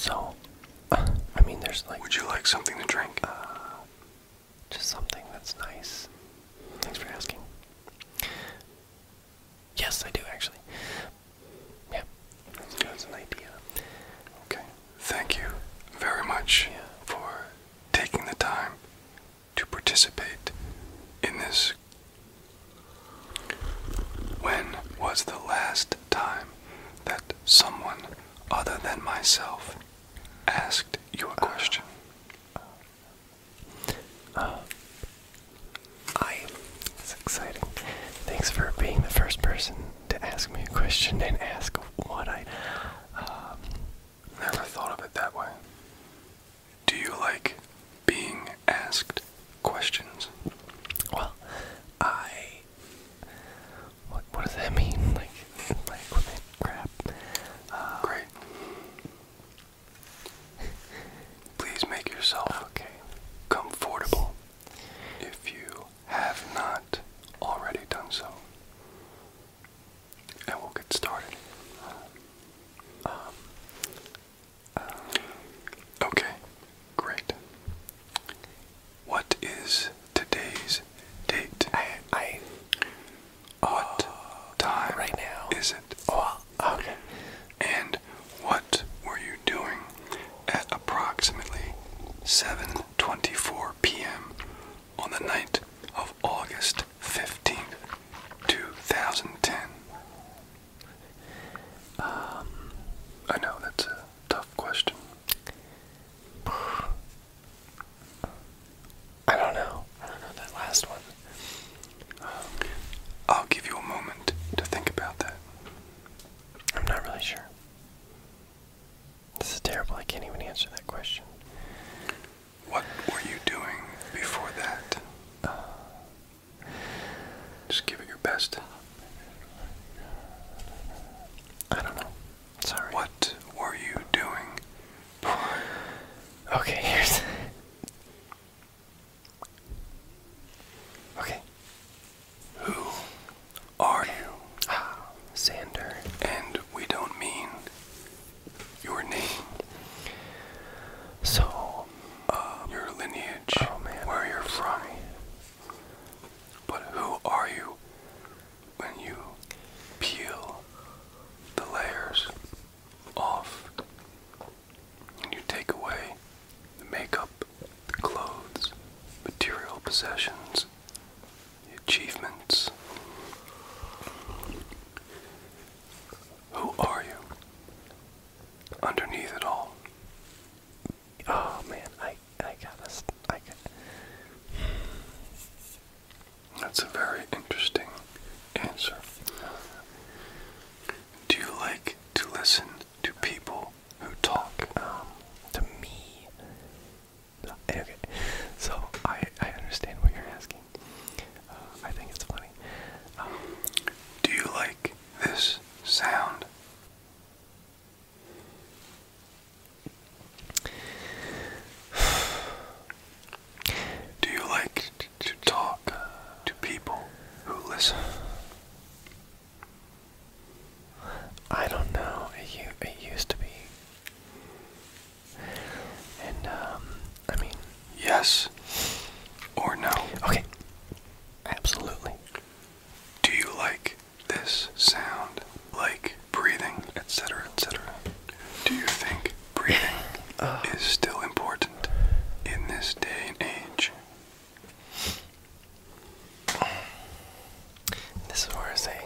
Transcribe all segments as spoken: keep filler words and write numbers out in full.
So, I mean, there's like... Would you like something to drink? Uh, just something that's nice. Thanks for asking. Yes, I do, actually. Yeah, that's, that's an idea. Okay. Thank you very much Yeah. for taking the time to participate in this. When was the last time that someone other than myself asked you a question? Uh, I... It's exciting. Thanks for being the first person to ask me a question and ask what I... Um, Never thought of it that way. Do you like being asked questions? well, I... What, what does that mean? Like, my equipment crap. Uh, Great. Please make yourself okay. comfortable if you have not already done so. And we'll get started. Um, uh, Okay, great. What is today's date? I... I... What time right now. is it? Well, okay. And what were you doing at approximately seven twenty-four p m on the night of August fifteenth, two thousand ten? Um, I know that's a tough question. I don't know. I don't know that last one. Um, I'll give you a moment to think about that. I'm not really sure. This is terrible. I can't even answer that question. What were you doing before that? Just give it your best. I don't know. Sorry. What were you doing? Okay, here's... Okay. Who are you? Ah, Xander. And we don't mean your name, So, uh, your lineage, oh man, where you're from. But who are you when you peel the layers off and you take away the makeup, the clothes, material possessions, the achievements? Who are you underneath it all? oh man, I, I gotta, st- I got That's a very interesting answer. Do you like to listen to people who talk? um, to me. Okay, so I, I understand what you're asking. Uh, I think it's funny. Um, Do you like this sound? Do you like to talk to people who listen? I don't know. It, u- it used to be. And, um, I mean, Yes or no? okay. Absolutely. Do you like this sound? Like breathing, et cetera, et cetera? Do you think breathing Uh, is still important in this day and age? this is where I say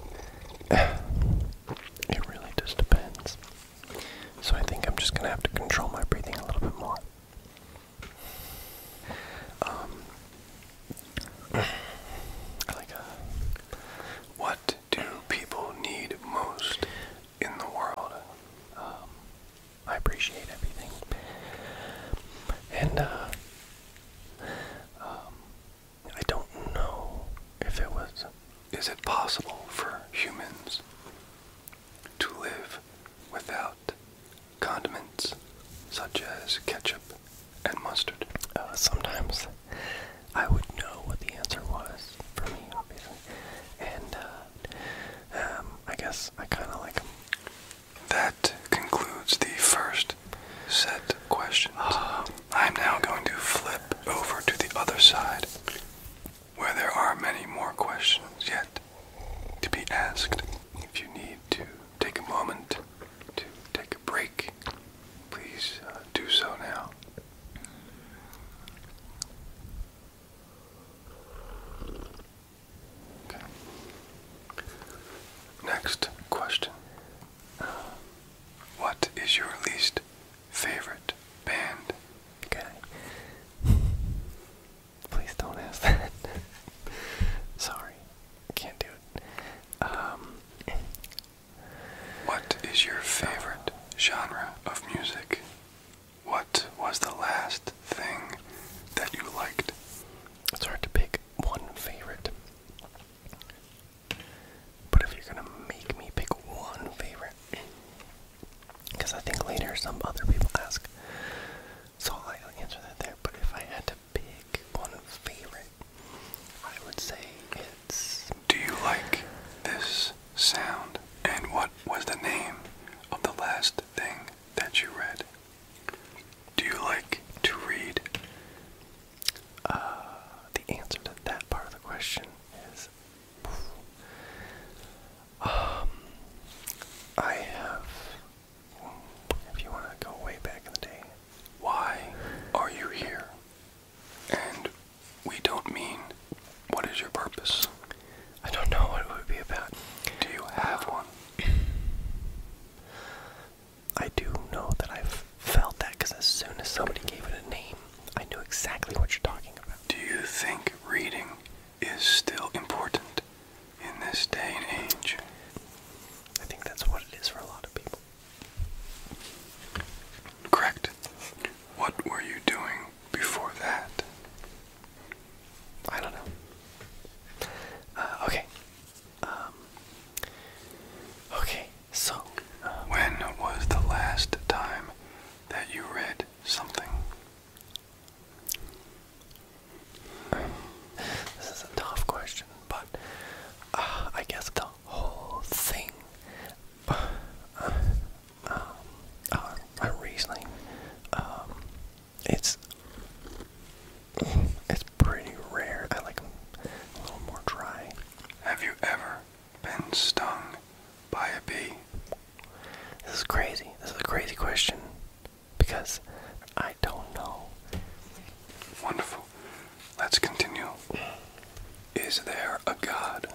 it really just depends. So I think I'm just gonna have to control my breathing a little bit more. Um, like a, What do people need most in the world? um, I appreciate everything. And, uh, um, I don't know if it was, Is it possible for humans to live without condiments such as ketchup and mustard? uh, sometimes I would know what the answer was for me, obviously. And, uh, um, I guess I kinda like them. That concludes the first um, other people ask. So I'll answer that there. But if I had to pick one favorite, I would say it's... Do you like this sound? And what was the name of the last thing that you read? Do you like to read? Uh, the answer to that part of the question is... Um, I have... If you want to go way back in the day. Why are you here? And we don't mean, what is your purpose? I don't know what it would be about. Do you have one? I do know that I've felt that because as soon as somebody gave it a name, I knew exactly what you're talking about. Do you think reading is still important in this day and age? I think that's what it is for a lot of people. Correct. What were you doing before that? I don't know. Uh, okay. Um, okay, so... Um, When was the last time that you read something? This is a tough question, but uh, I guess the whole thing. Uh, um, uh, uh, Riesling. Um, it's it's pretty rare. I like them a little more dry. Have you ever been stung by a bee? This is crazy. This is a crazy question because I don't know. Wonderful. Let's continue. Is there a God?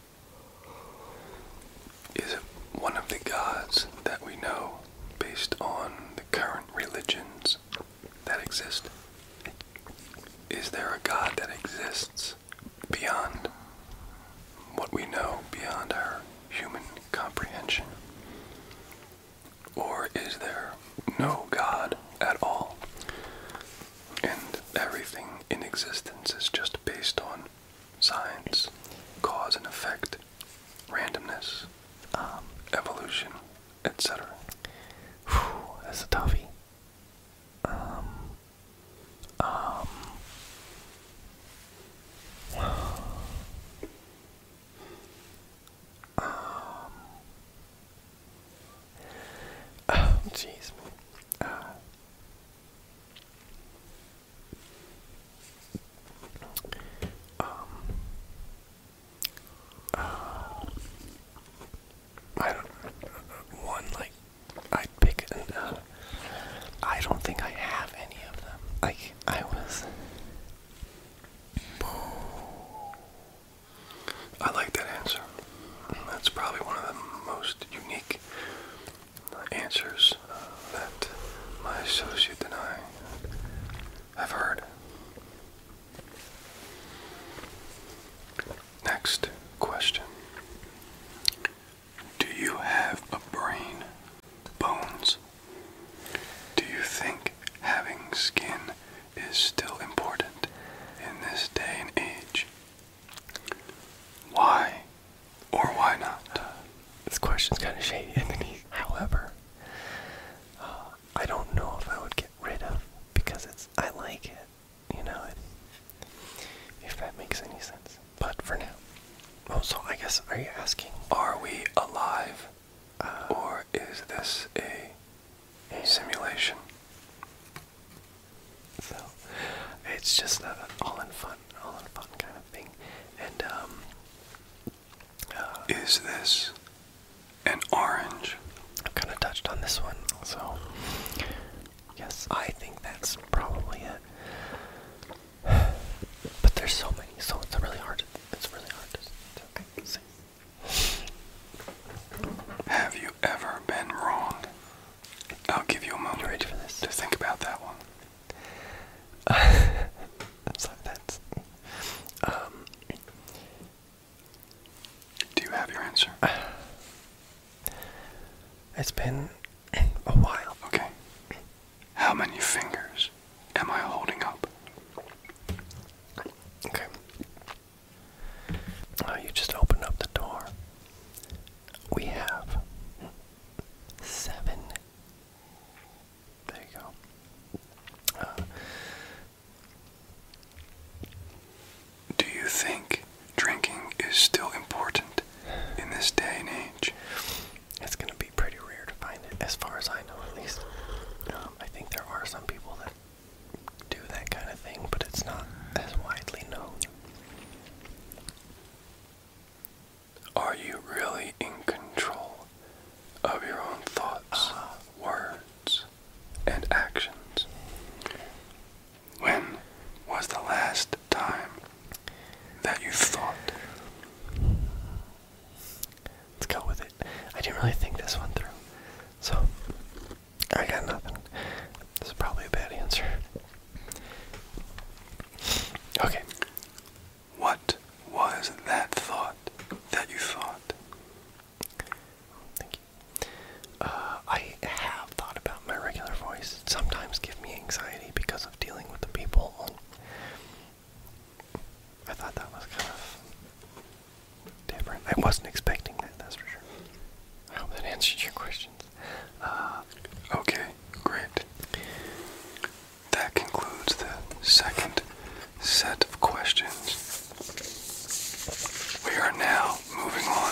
Is it one of the gods that we know based on the current religions that exist? Is there a God that exists beyond what we know, beyond our human comprehension? Or is there no God at all? And everything in existence is just based on science, cause and effect, randomness, Um, evolution, et cetera. Whew, that's a toughie. Um, um, um, oh, jeez. Uh, um, uh, I don't, one, like, I'd pick, an, uh, I don't think I have any of them. Like, I was, I like that answer. That's probably one of the most unique answers uh, that my associate and I have heard. Next question. Do you have a brain? Bones? Do you think having skin is still important in this day and age? Why or why not? this question's kind of shady, Anthony. However, uh, I don't know if I would get rid of, because it's, I like it, you know, it, if that makes any sense. But for now, oh, so I guess, are you asking, Are we alive? uh, Or is this a simulation? so, it's just uh, all in fun, all in fun kind of thing, and, um, uh, Is this an orange? I've kind of touched on this one, so yes, I think that's probably it. But there's so many, so it's really hard to, it's really hard to, to say. Have you ever been wrong? I'll give you a moment You ready for this? to think about that one. So that's, um, Do you have your answer? it's been a while. Okay. How many fingers am I holding up? Okay. Uh, you just opened up the door. We have seven is still important in this day and age? It's going to be pretty rare to find it, as far as I know, at least. Um, I think there are some people that do that kind of thing, but it's not as widely known. Are you really in control of your own thoughts, uh, words, and actions? When was the last time that you thought? Let's go with it. I didn't really think this one through, so I got nothing. This is probably a bad answer. Okay. What was that thought that you thought? Thank you. Uh, I have thought about my regular voice. It sometimes gives me anxiety because of dealing with the people. I thought that was kind of different. I wasn't expecting that, that's for sure. I hope that answered your questions. Uh, okay, great. That concludes the second set of questions. We are now moving on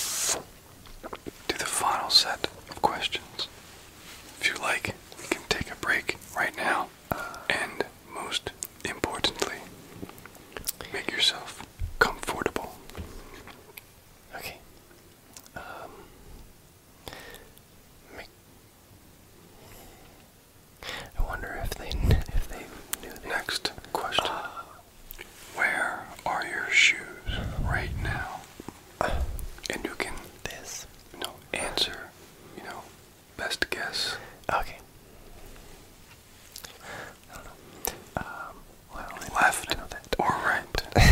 to the final set of questions. If you like, we can take a break right now. And most importantly, make yourself comfortable. okay. Um, make, I wonder if they if they knew that. Next question. Uh, Where are your shoes right now? And you can, this. you know, answer, you know, best guess. Okay. I don't know. Um, well, I, Left I know that. or right?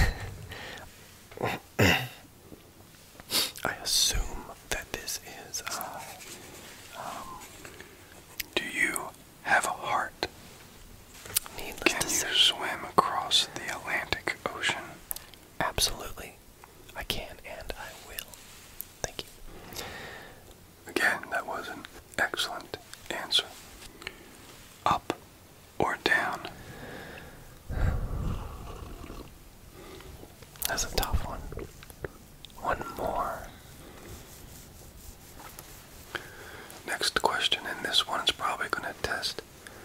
I assume that this is, uh, um, Do you have a heart? needless Can to you say. swim across the Atlantic Ocean? Absolutely. I can and I will. Thank you. Again, that was an excellent answer. Up or down? That's a tough one. One more. Next question, and this one is probably going to test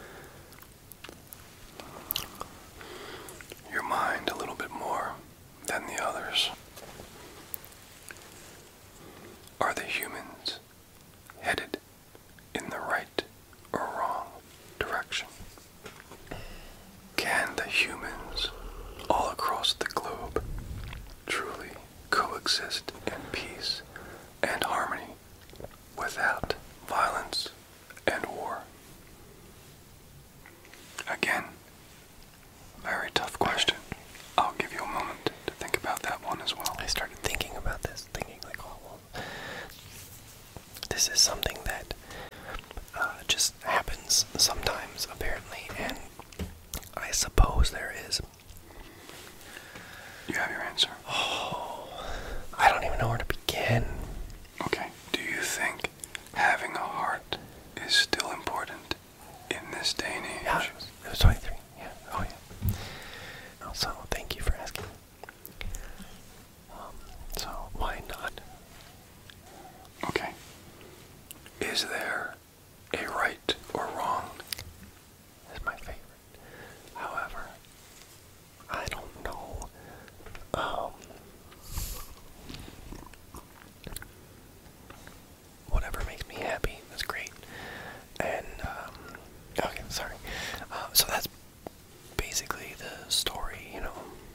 your mind a little bit more than the others. Are the humans headed in the right or wrong direction? Can the humans all across the globe truly coexist in peace and harmony without violence and war? Again, very tough question. I'll give you a moment to think about that one as well. I started thinking about this, thinking like, oh, well, this is something that uh, just happens sometimes, apparently, and I suppose there is. You have your answer. Oh, I don't even know where to begin. Okay. Do you think having a heart is still important in this day and age? Yeah, it was, it was twenty-three. Yeah, oh yeah. Also, thank you for asking. Um, so, why not? Okay. Is there a right or wrong? Is my favorite. However, I don't know. Um, whatever makes me happy, that's great. And, um, okay, sorry. Uh, so that's basically the story, you know.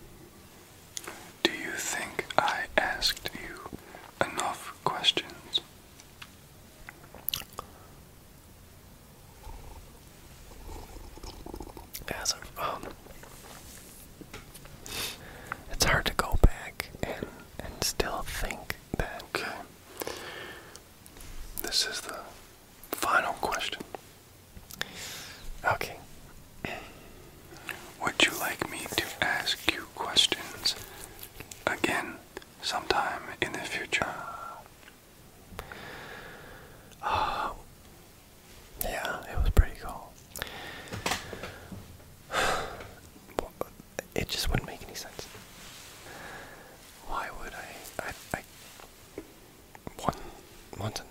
Do you think I asked you enough questions? As of, um, it's hard to go back and, and still think that. Okay. This is the final question. Okay. Would you like me to ask you questions again sometime in the future? Uh, yeah, it was pretty cool. once a